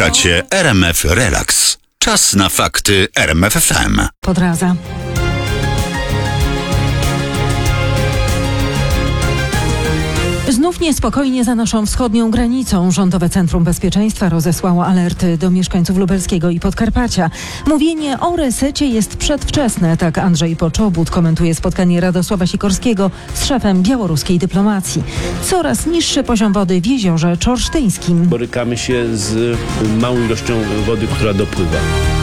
Słuchacie RMF Relax. Czas na fakty RMF FM. Podradza. Znów niespokojnie za naszą wschodnią granicą. Rządowe Centrum Bezpieczeństwa rozesłało alerty do mieszkańców Lubelskiego i Podkarpacia. Mówienie o resecie jest przedwczesne, tak Andrzej Poczobut komentuje spotkanie Radosława Sikorskiego z szefem białoruskiej dyplomacji. Coraz niższy poziom wody w jeziorze czorsztyńskim. Borykamy się z małą ilością wody, która dopływa.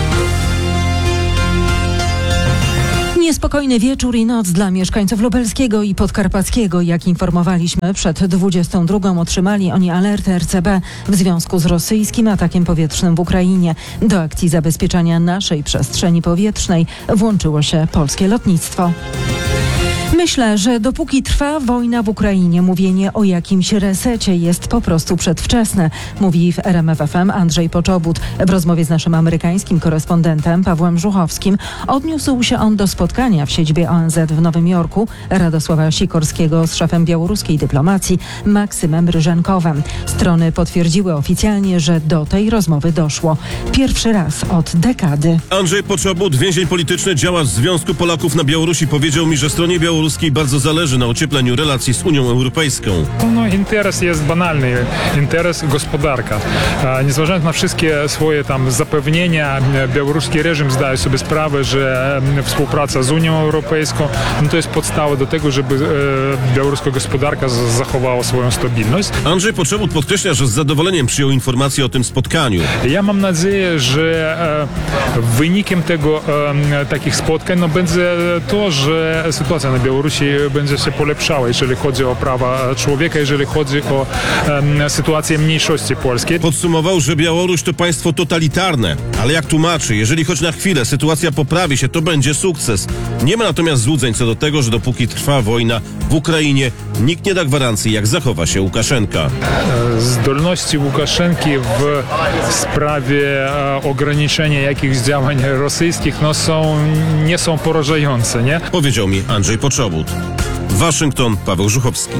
Niespokojny wieczór i noc dla mieszkańców Lubelskiego i Podkarpackiego. Jak informowaliśmy, przed 22 otrzymali oni alerty RCB w związku z rosyjskim atakiem powietrznym w Ukrainie. Do akcji zabezpieczania naszej przestrzeni powietrznej włączyło się polskie lotnictwo. Myślę, że dopóki trwa wojna w Ukrainie, mówienie o jakimś resecie jest po prostu przedwczesne, mówi w RMF FM Andrzej Poczobut. W rozmowie z naszym amerykańskim korespondentem Pawłem Żuchowskim odniósł się on do spotkania w siedzibie ONZ w Nowym Jorku Radosława Sikorskiego z szefem białoruskiej dyplomacji Maksymem Ryżenkowem. Strony potwierdziły oficjalnie, że do tej rozmowy doszło. Pierwszy raz od dekady. Andrzej Poczobut, więzień polityczny, działacz Związku Polaków na Białorusi, powiedział mi, że stronie białoruskiej bardzo zależy na ociepleniu relacji z Unią Europejską. Interes jest banalny, interes gospodarka. Niezważając na wszystkie swoje tam zapewnienia, białoruski reżim zdaje sobie sprawę, że współpraca z Unią Europejską to jest podstawa do tego, żeby białoruska gospodarka zachowała swoją stabilność. Andrzej Poczobut podkreśla, że z zadowoleniem przyjął informację o tym spotkaniu. Ja mam nadzieję, że wynikiem takich spotkań będzie to, że sytuacja na Białorusi będzie się polepszała, jeżeli chodzi o prawa człowieka, jeżeli chodzi o sytuację mniejszości polskiej. Podsumował, że Białoruś to państwo totalitarne, ale jak tłumaczy, jeżeli choć na chwilę sytuacja poprawi się, to będzie sukces. Nie ma natomiast złudzeń co do tego, że dopóki trwa wojna w Ukrainie, nikt nie da gwarancji, jak zachowa się Łukaszenka. Zdolności Łukaszenki w sprawie ograniczenia jakichś działań rosyjskich nie są porażające, nie? Powiedział mi Andrzej Poczobut. Waszyngton, Paweł Żuchowski.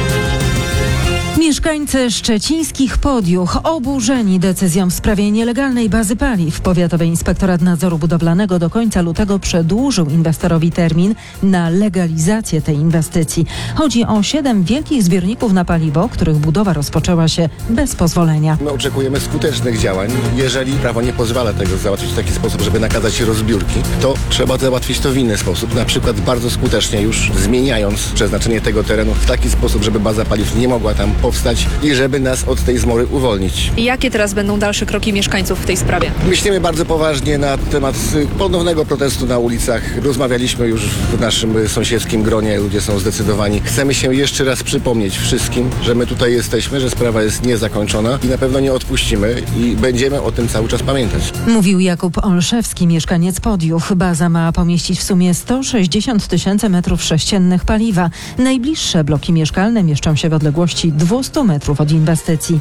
Mieszkańcy szczecińskich Podjuch oburzeni decyzją w sprawie nielegalnej bazy paliw. Powiatowy Inspektorat Nadzoru Budowlanego do końca lutego przedłużył inwestorowi termin na legalizację tej inwestycji. Chodzi o 7 wielkich zbiorników na paliwo, których budowa rozpoczęła się bez pozwolenia. My oczekujemy skutecznych działań. Jeżeli prawo nie pozwala tego załatwić w taki sposób, żeby nakazać rozbiórki, to trzeba załatwić to w inny sposób. Na przykład bardzo skutecznie już zmieniając przeznaczenie tego terenu w taki sposób, żeby baza paliw nie mogła tam powstać i żeby nas od tej zmory uwolnić. I jakie teraz będą dalsze kroki mieszkańców w tej sprawie? Myślimy bardzo poważnie na temat ponownego protestu na ulicach. Rozmawialiśmy już w naszym sąsiedzkim gronie, ludzie są zdecydowani. Chcemy się jeszcze raz przypomnieć wszystkim, że my tutaj jesteśmy, że sprawa jest niezakończona i na pewno nie odpuścimy i będziemy o tym cały czas pamiętać. Mówił Jakub Olszewski, mieszkaniec Podjuch. Baza ma pomieścić w sumie 160 000 metrów sześciennych paliwa. Najbliższe bloki mieszkalne mieszczą się w odległości 200 metrów od inwestycji.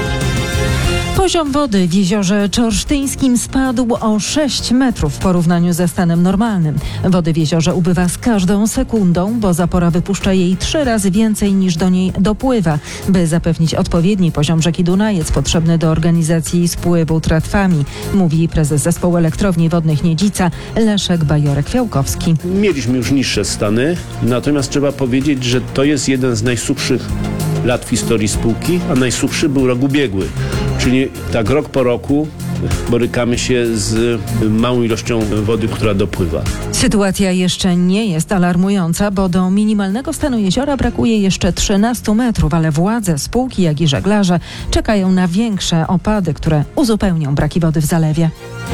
Poziom wody w jeziorze czorsztyńskim spadł o 6 metrów w porównaniu ze stanem normalnym. Wody w jeziorze ubywa z każdą sekundą, bo zapora wypuszcza jej 3 razy więcej niż do niej dopływa. By zapewnić odpowiedni poziom rzeki Dunajec potrzebny do organizacji spływu tratwami, mówi prezes zespołu elektrowni wodnych Niedzica Leszek Bajorek-Fiałkowski. Mieliśmy już niższe stany, natomiast trzeba powiedzieć, że to jest jeden z najsuchszych lat w historii spółki, a najsuchszy był rok ubiegły. Czyli tak rok po roku borykamy się z małą ilością wody, która dopływa. Sytuacja jeszcze nie jest alarmująca, bo do minimalnego stanu jeziora brakuje jeszcze 13 metrów, ale władze spółki, jak i żeglarze czekają na większe opady, które uzupełnią braki wody w zalewie.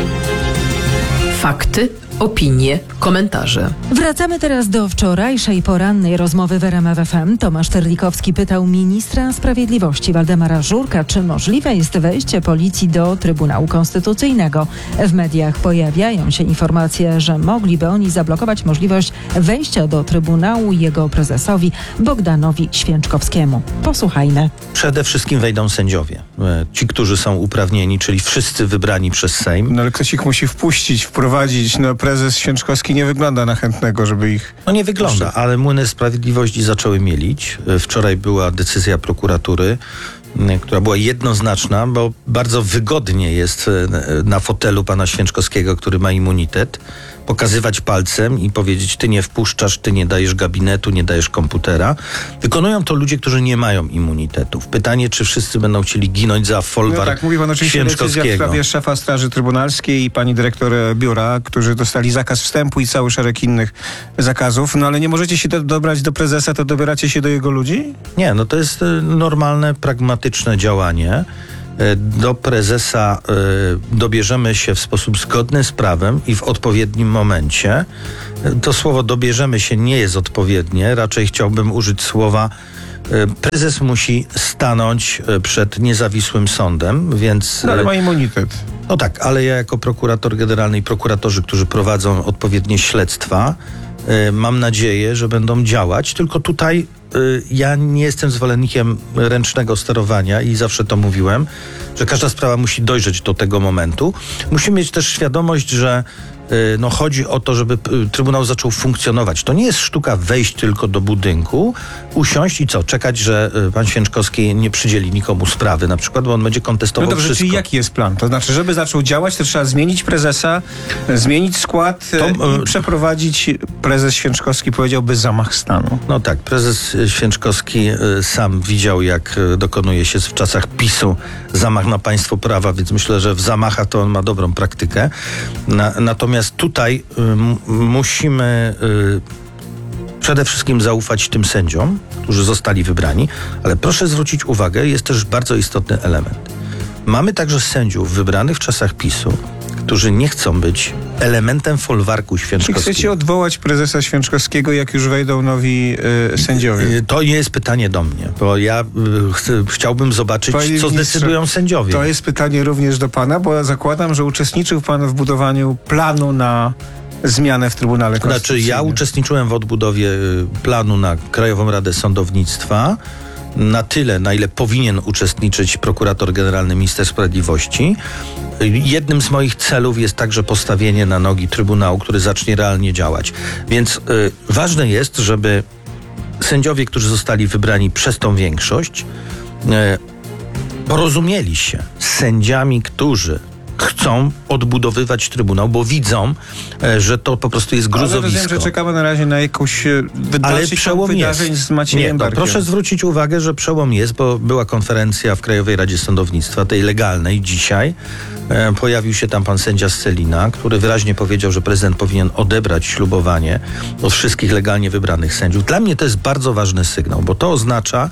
Fakty, opinie, komentarze. Wracamy teraz do wczorajszej porannej rozmowy w RMF FM. Tomasz Terlikowski pytał ministra sprawiedliwości Waldemara Żurka, czy możliwe jest wejście policji do Trybunału Konstytucyjnego. W mediach pojawiają się informacje, że mogliby oni zablokować możliwość wejścia do Trybunału jego prezesowi Bogdanowi Święczkowskiemu. Posłuchajmy. Przede wszystkim wejdą sędziowie. Ci, którzy są uprawnieni, czyli wszyscy wybrani przez Sejm. No ale ktoś ich musi wprowadzić. No prezes Święczkowski nie wygląda na chętnego, żeby ich... No nie wygląda, ale młyny sprawiedliwości zaczęły mielić. Wczoraj była decyzja prokuratury. która była jednoznaczna, bo bardzo wygodnie jest na fotelu pana Święczkowskiego, który ma immunitet, pokazywać palcem i powiedzieć: ty nie wpuszczasz, ty nie dajesz gabinetu, nie dajesz komputera. Wykonują to ludzie, którzy nie mają immunitetów. Pytanie, czy wszyscy będą chcieli ginąć za folwark tak, mówi pan oczywiście decyzja w Święczkowskiego. sprawie szefa Straży Trybunalskiej i pani dyrektor biura, którzy dostali zakaz wstępu i cały szereg innych zakazów, no ale nie możecie się dobrać do prezesa, to dobieracie się do jego ludzi? Nie, no to jest normalne, pragmatyczne działanie. Do prezesa dobierzemy się w sposób zgodny z prawem i w odpowiednim momencie. To słowo dobierzemy się nie jest odpowiednie, raczej chciałbym użyć słowa prezes musi stanąć przed niezawisłym sądem, więc... No ale ma immunitet. No tak, ale ja jako prokurator generalny i prokuratorzy, którzy prowadzą odpowiednie śledztwa, mam nadzieję, że będą działać, tylko tutaj ja nie jestem zwolennikiem ręcznego sterowania i zawsze to mówiłem, że każda sprawa musi dojrzeć do tego momentu. Musimy mieć też świadomość, że chodzi o to, żeby Trybunał zaczął funkcjonować. To nie jest sztuka wejść tylko do budynku, usiąść i co? Czekać, że pan Święczkowski nie przydzieli nikomu sprawy, na przykład, bo on będzie kontestował No dobrze, wszystko. czyli jaki jest plan? To znaczy, żeby zaczął działać, to trzeba zmienić prezesa, zmienić skład i przeprowadzić, prezes Święczkowski powiedziałby, zamach stanu. No tak, prezes Święczkowski sam widział, jak dokonuje się w czasach PiS-u zamach na państwo prawa, więc myślę, że w zamachach to on ma dobrą praktykę. Natomiast tutaj musimy przede wszystkim zaufać tym sędziom, którzy zostali wybrani, ale proszę zwrócić uwagę, jest też bardzo istotny element. Mamy także sędziów wybranych w czasach PiS-u, którzy nie chcą być elementem folwarku Czy Święczkowskiego. chcecie odwołać prezesa Święczkowskiego, jak już wejdą nowi sędziowie? To nie jest pytanie do mnie, bo ja chciałbym zobaczyć, Panie co ministrze, zdecydują sędziowie. To jest pytanie również do pana, bo ja zakładam, że uczestniczył pan w budowaniu planu na zmianę w Trybunale Znaczy, Konstytucyjnym. ja uczestniczyłem w odbudowie planu na Krajową Radę Sądownictwa na tyle, na ile powinien uczestniczyć prokurator generalny, minister sprawiedliwości. Jednym z moich celów jest także postawienie na nogi Trybunału, który zacznie realnie działać. Więc ważne jest, żeby sędziowie, którzy zostali wybrani przez tą większość, porozumieli się z sędziami, którzy chcą odbudowywać Trybunał, bo widzą, że to po prostu jest Ale gruzowisko. rozumiem, że czekamy na razie na jakąś Ale przełom wydarzeń jest. z Maciejem Barkiem. Proszę zwrócić uwagę, że przełom jest, bo była konferencja w Krajowej Radzie Sądownictwa, tej legalnej dzisiaj. Pojawił się tam pan sędzia Scelina, który wyraźnie powiedział, że prezydent powinien odebrać ślubowanie od wszystkich legalnie wybranych sędziów. Dla mnie to jest bardzo ważny sygnał, bo to oznacza,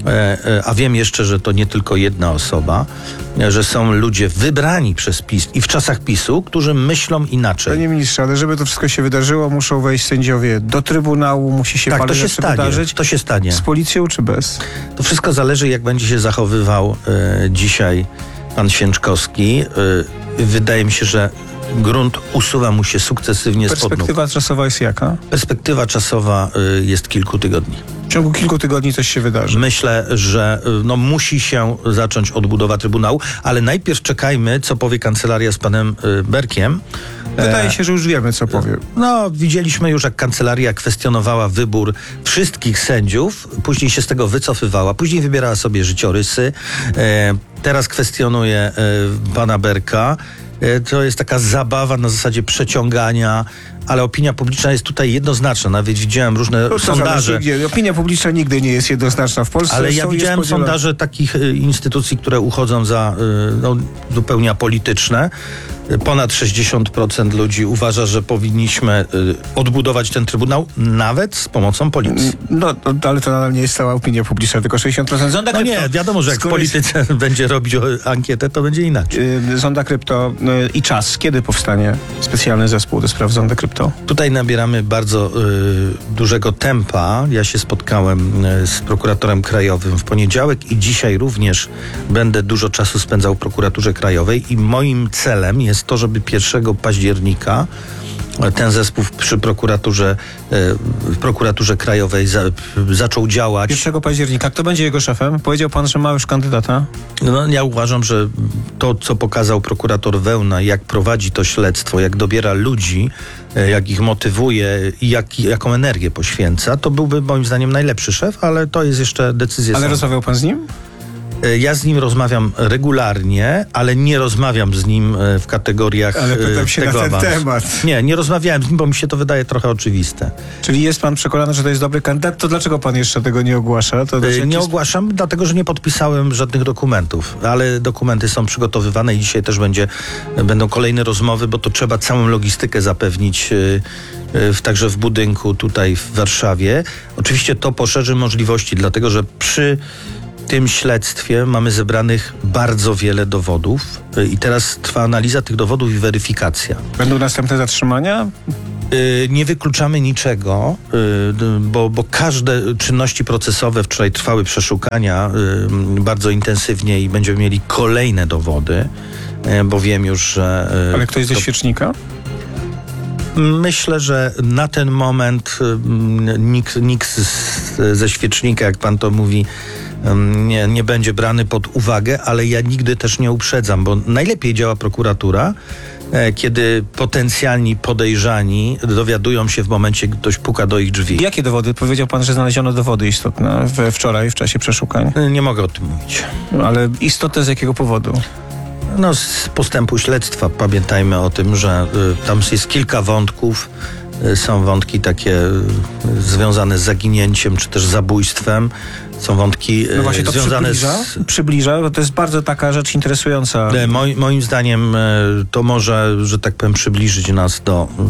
a wiem jeszcze, że to nie tylko jedna osoba, że są ludzie wybrani przez PiS i w czasach PiS-u, którzy myślą inaczej. Panie ministrze, ale żeby to wszystko się wydarzyło, muszą wejść sędziowie do Trybunału, musi się Tak, parę to się rzeczy stanie. wydarzyć. To się stanie. Z policją czy bez? To wszystko zależy, jak będzie się zachowywał dzisiaj pan Święczkowski. Wydaje mi się, że grunt usuwa mu się sukcesywnie spod nóg. Perspektywa czasowa jest jaka? Perspektywa czasowa jest kilku tygodni. W ciągu kilku tygodni coś się wydarzy. Myślę, że musi się zacząć odbudowa Trybunału, ale najpierw czekajmy, co powie kancelaria z panem Berkiem. Wydaje się, że już wiemy, co powie. Widzieliśmy już, jak kancelaria kwestionowała wybór wszystkich sędziów, później się z tego wycofywała, później wybierała sobie życiorysy, teraz kwestionuje pana Berka. To jest taka zabawa na zasadzie przeciągania, ale opinia publiczna jest tutaj jednoznaczna. Nawet widziałem różne sondaże. Opinia publiczna nigdy nie jest jednoznaczna w Polsce. Ale ja widziałem sondaże takich instytucji, które uchodzą za zupełnie apolityczne. Ponad 60% ludzi uważa, że powinniśmy odbudować ten Trybunał, nawet z pomocą policji. Ale to nadal nie jest cała opinia publiczna, tylko 60%. Zonda Krypto, nie, wiadomo, że jak w polityce będzie robić ankietę, to będzie inaczej. Zonda Krypto i Czas. Kiedy powstanie specjalny zespół do spraw Zondy Krypto? Tutaj nabieramy bardzo dużego tempa. Ja się spotkałem z prokuratorem krajowym w poniedziałek i dzisiaj również będę dużo czasu spędzał w prokuraturze krajowej i moim celem jest to, żeby 1 października ten zespół przy prokuraturze krajowej zaczął działać. 1 października. Kto będzie jego szefem? Powiedział pan, że ma już kandydata? Ja uważam, że to, co pokazał prokurator Wełna, jak prowadzi to śledztwo, jak dobiera ludzi, jak ich motywuje i jaką energię poświęca, to byłby moim zdaniem najlepszy szef, ale to jest jeszcze decyzja. Ale rozmawiał pan z nim? Ja z nim rozmawiam regularnie, ale nie rozmawiam z nim w kategoriach Ale pytam się tego na ten awansu. temat. Nie rozmawiałem z nim, bo mi się to wydaje trochę oczywiste. Czyli jest pan przekonany, że to jest dobry kandydat? To dlaczego pan jeszcze tego nie ogłasza? To znaczy, Nie ogłaszam, dlatego że nie podpisałem żadnych dokumentów, ale dokumenty są przygotowywane i dzisiaj też będą kolejne rozmowy, bo to trzeba całą logistykę zapewnić także w budynku tutaj w Warszawie. Oczywiście to poszerzy możliwości, dlatego że przy tym śledztwie mamy zebranych bardzo wiele dowodów i teraz trwa analiza tych dowodów i weryfikacja. Będą następne zatrzymania? Nie wykluczamy niczego, bo każde czynności procesowe, wczoraj trwały przeszukania bardzo intensywnie i będziemy mieli kolejne dowody, bo wiem już, że... Ale ktoś ze świecznika? Myślę, że na ten moment nikt ze świecznika, jak pan to mówi, nie będzie brany pod uwagę, ale ja nigdy też nie uprzedzam, bo najlepiej działa prokuratura, kiedy potencjalni podejrzani dowiadują się w momencie, gdy ktoś puka do ich drzwi. Jakie dowody? Powiedział pan, że znaleziono dowody istotne wczoraj w czasie przeszukań. Nie mogę o tym mówić. Ale istotne z jakiego powodu? Z postępu śledztwa. Pamiętajmy o tym, że tam jest kilka wątków. Są wątki takie związane z zaginięciem, czy też zabójstwem. Są wątki no właśnie to związane przybliża, bo to jest bardzo taka rzecz interesująca. Moim zdaniem to może, że tak powiem, przybliżyć nas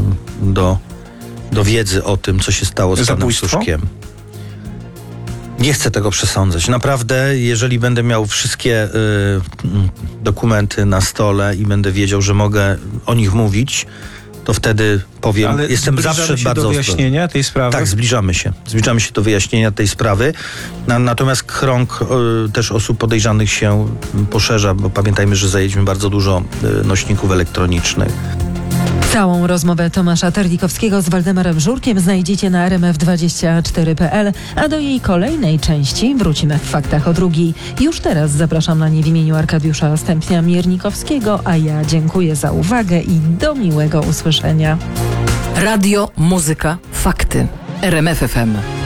do wiedzy o tym, co się stało z panem Suszkiem. Nie chcę tego przesądzać. Naprawdę, jeżeli będę miał wszystkie dokumenty na stole i będę wiedział, że mogę o nich mówić, to wtedy powiem, ale jestem zawsze się bardzo do wyjaśnienia tej sprawy? Tak, zbliżamy się do wyjaśnienia tej sprawy. Natomiast krąg też osób podejrzanych się poszerza, bo pamiętajmy, że zajęliśmy bardzo dużo nośników elektronicznych. Całą rozmowę Tomasza Terlikowskiego z Waldemarem Żurkiem znajdziecie na rmf24.pl, a do jej kolejnej części wrócimy w Faktach o 2:00. Już teraz zapraszam na nie w imieniu Arkadiusza Stępnia-Miernikowskiego, a ja dziękuję za uwagę i do miłego usłyszenia. Radio, muzyka, fakty. RMF FM.